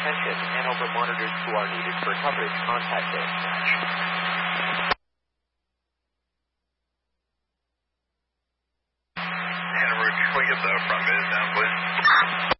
Attention, Hanover monitors 2 are needed for coverage. Contact dispatch. Hanover, can we get the front base down, please?